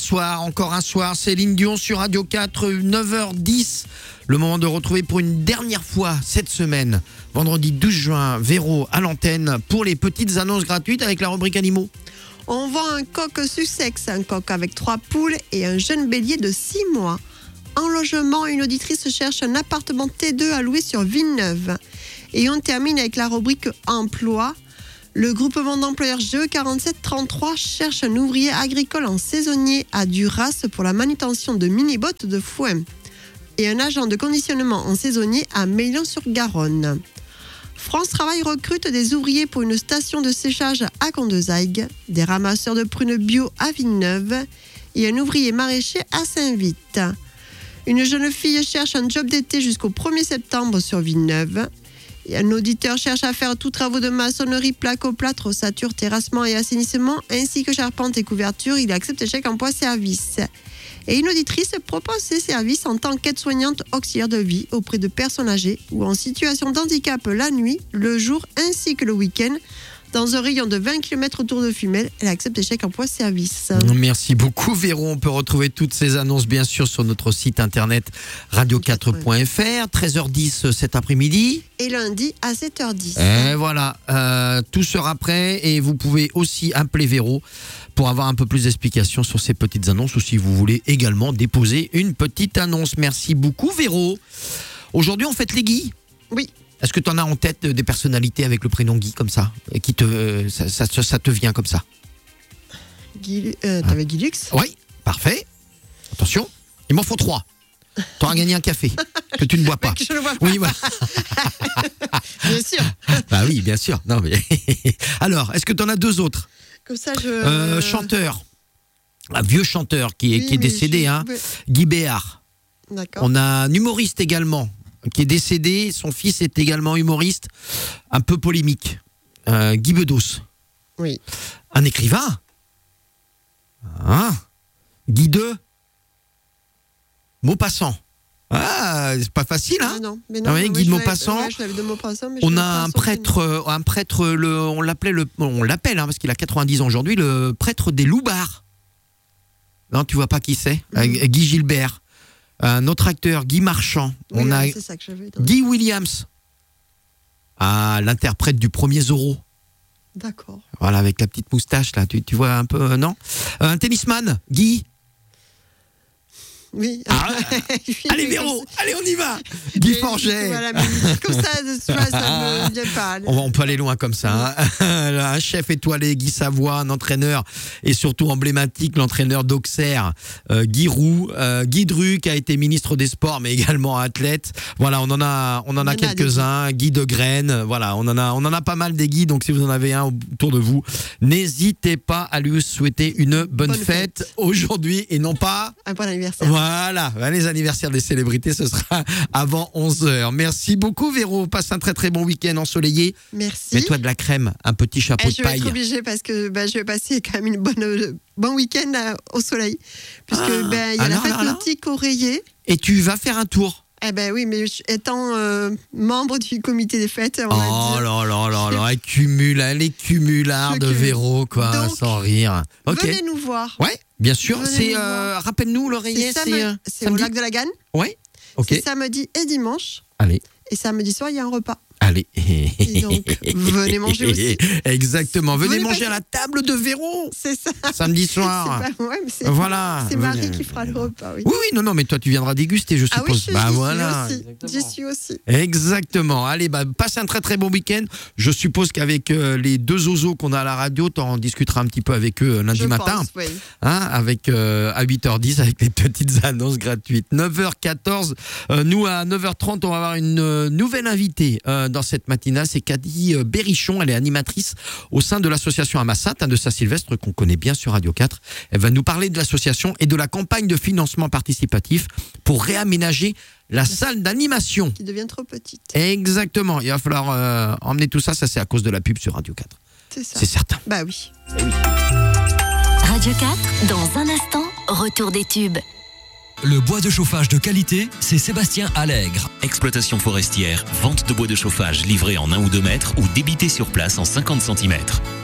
soir, encore un soir. Céline Dion sur Radio 4, 9h10. Le moment de retrouver pour une dernière fois cette semaine, vendredi 12 juin, Véro à l'antenne pour les petites annonces gratuites avec la rubrique animaux. On vend un coq Sussex, un coq avec 3 poules et un jeune bélier de 6 mois. En logement, une auditrice cherche un appartement T2 à louer sur Villeneuve. Et on termine avec la rubrique emploi. Le groupement d'employeurs GE4733 cherche un ouvrier agricole en saisonnier à Duras pour la manutention de mini-bottes de foin. Et un agent de conditionnement en saisonnier à Meillan-sur-Garonne. France Travail recrute des ouvriers pour une station de séchage à Condezaigue, des ramasseurs de prunes bio à Villeneuve et un ouvrier maraîcher à Saint-Vite. Une jeune fille cherche un job d'été jusqu'au 1er septembre sur Villeneuve. Et un auditeur cherche à faire tous travaux de maçonnerie, placo-plâtre, ossature, terrassement et assainissement, ainsi que charpente et couverture. Il accepte chèque emploi service. Et une auditrice propose ses services en tant qu'aide-soignante auxiliaire de vie auprès de personnes âgées ou en situation de handicap la nuit, le jour ainsi que le week-end. Dans un rayon de 20 km autour de Fumel, elle accepte les chèques emploi service. Merci beaucoup Véro. On peut retrouver toutes ces annonces bien sûr sur notre site internet radio4.fr, 13h10 cet après-midi. Et lundi à 7h10. Et voilà, tout sera prêt et vous pouvez aussi appeler Véro pour avoir un peu plus d'explications sur ces petites annonces ou si vous voulez également déposer une petite annonce. Merci beaucoup Véro. Aujourd'hui on fête les Guy. Oui. Est-ce que tu en as en tête des personnalités avec le prénom Guy comme ça et qui ça te vient comme ça? T'avais Guy Lux? Oui, parfait. Attention, il m'en faut 3. T'auras gagné un café que tu ne bois pas. Que je ne bois pas. Oui, voilà. Bien sûr. Bah oui, bien sûr. Non, mais... Alors, est-ce que tu en as 2 autres? Comme ça, chanteur. Un vieux chanteur qui est décédé, hein. Guy Béard. D'accord. On a un humoriste également qui est décédé. Son fils est également humoriste, un peu polémique. Guy Bedos. Oui. Un écrivain. Guy de Maupassant. Ah, c'est pas facile, hein? Ah non, mais non. Oui, Guy de Maupassant. Ouais, je l'avais de Maupassant, mais on a un prêtre, on l'appelle, hein, parce qu'il a 90 ans aujourd'hui, le prêtre des Loubards. Non, tu vois pas qui c'est? Guy Gilbert. Un autre acteur, Guy Marchand. Oui, on a c'est ça que j'avais. Guy Williams. L'interprète du premier Zorro. D'accord. Voilà, avec la petite moustache, là. Tu vois un peu, non? Un tennisman, Guy. Oui. Allez, Véro, allez, on y va. Guy Forget. Voilà, mais comme ça, ça me vient pas. On peut aller loin comme ça. Hein. Un chef étoilé, Guy Savoie, un entraîneur et surtout emblématique, l'entraîneur d'Auxerre, Guy Roux, Guy Dru, qui a été ministre des Sports, mais également athlète. Voilà, on en a quelques-uns. Guy de Graine. Voilà, on en a pas mal des Guy. Donc si vous en avez un autour de vous, n'hésitez pas à lui souhaiter une bonne fête aujourd'hui et non pas un bon anniversaire. Voilà, les anniversaires des célébrités, ce sera avant 11h. Merci beaucoup Véro, passe un très très bon week-end ensoleillé. Merci. Mets-toi de la crème, un petit chapeau de Je vais paille. être obligée parce que je vais passer quand même bon week-end au soleil. Puisque il y a la fête nautique oreiller. Et tu vas faire un tour? Eh ben oui, mais étant membre du comité des fêtes, on va dire. Les cumulards de Véro, quoi, donc, sans rire. Okay. Venez nous voir. Ouais, bien sûr. Rappelle-nous, l'oreiller, c'est au lac de la Ganne. Ouais, ok. C'est samedi et dimanche. Allez. Et samedi soir, il y a un repas. Allez. Et donc, venez manger aussi. Exactement. Venez manger à la table de Véro. C'est ça. Samedi soir. C'est Marie qui fera le repas. Oui. Oui, non, mais toi, tu viendras déguster, je suppose. J'y suis aussi. Exactement. Allez, passe un très très bon week-end. Je suppose qu'avec les 2 zozos qu'on a à la radio, tu en discuteras un petit peu avec eux lundi matin. Oui. Hein, avec à 8h10 avec les petites annonces gratuites. 9h14. Nous, à 9h30, on va avoir une nouvelle invitée dans cette matinale, c'est Caddy Berrichon. Elle est animatrice au sein de l'association Amassat de Saint-Sylvestre, qu'on connaît bien sur Radio 4. Elle va nous parler de l'association et de la campagne de financement participatif pour réaménager la salle d'animation. Qui devient trop petite. Exactement. Il va falloir emmener tout ça. Ça, c'est à cause de la pub sur Radio 4. C'est ça. C'est certain. Bah oui. Radio 4, dans un instant, retour des tubes. Le bois de chauffage de qualité, c'est Sébastien Allègre. Exploitation forestière, vente de bois de chauffage livré en 1 ou 2 mètres ou débité sur place en 50 cm.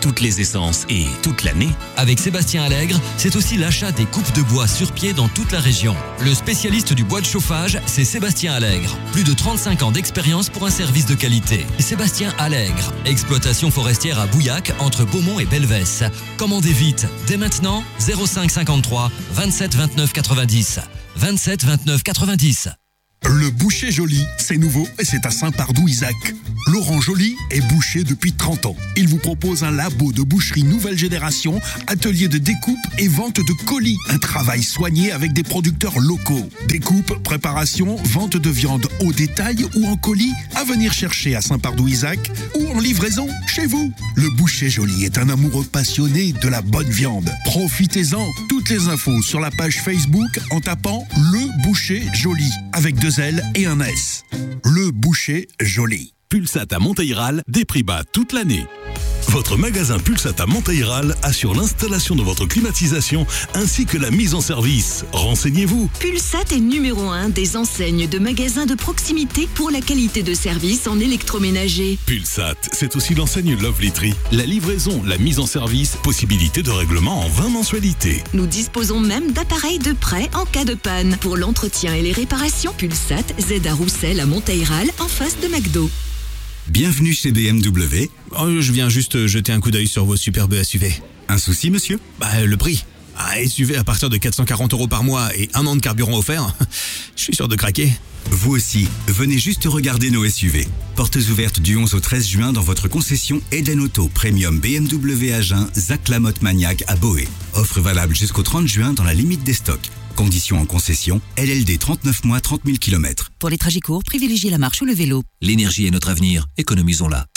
toutes les essences et toute l'année. Avec Sébastien Allègre, c'est aussi l'achat des coupes de bois sur pied dans toute la région. Le spécialiste du bois de chauffage, c'est Sébastien Allègre. Plus de 35 ans d'expérience pour un service de qualité. Sébastien Allègre, exploitation forestière à Bouillac, entre Beaumont et Belvès. Commandez vite, dès maintenant, 05 53 27 29 90. 27 29 90. Le boucher Joly, c'est nouveau et c'est à Saint-Pardoux-Isaac. Laurent Joly est boucher depuis 30 ans. Il vous propose un labo de boucherie nouvelle génération, atelier de découpe et vente de colis. Un travail soigné avec des producteurs locaux. Découpe, préparation, vente de viande au détail ou en colis, à venir chercher à Saint-Pardoux-Isaac ou en livraison chez vous. Le boucher Joly est un amoureux passionné de la bonne viande. Profitez-en. Toutes les infos sur la page Facebook en tapant Le Boucher Joly avec 2 L et un S. Le Boucher Joly. Pulsat à Monteil-Ral, des prix bas toute l'année. Votre magasin Pulsat à Monteil-Ral assure l'installation de votre climatisation ainsi que la mise en service. Renseignez-vous. Pulsat est numéro 1 des enseignes de magasins de proximité pour la qualité de service en électroménager. Pulsat, c'est aussi l'enseigne Lovely Tree. La livraison, la mise en service, possibilité de règlement en 20 mensualités. Nous disposons même d'appareils de prêt en cas de panne. Pour l'entretien et les réparations, Pulsat, Z à Roussel à Monteil-Ral, en face de McDo. Bienvenue chez BMW. Je viens juste jeter un coup d'œil sur vos superbes SUV. Un souci, monsieur ? Le prix. Un SUV à partir de 440 € par mois et 1 an de carburant offert, je suis sûr de craquer. Vous aussi, venez juste regarder nos SUV. Portes ouvertes du 11 au 13 juin dans votre concession Eden Auto Premium BMW Agen Zac Lamotte Maniac à Boé. Offre valable jusqu'au 30 juin dans la limite des stocks. Conditions en concession, LLD 39 mois 30 000 km. Pour les trajets courts, privilégiez la marche ou le vélo. L'énergie est notre avenir, économisons-la.